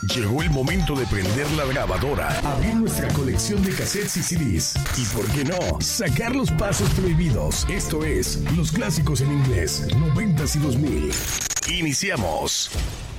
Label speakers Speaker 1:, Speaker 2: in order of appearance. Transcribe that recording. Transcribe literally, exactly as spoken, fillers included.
Speaker 1: Llegó el momento de prender la grabadora, abrir nuestra colección de cassettes y C Ds y, ¿por qué no?, sacar los pasos prohibidos. Esto es Los Clásicos en Inglés, noventas y dos mil. Iniciamos.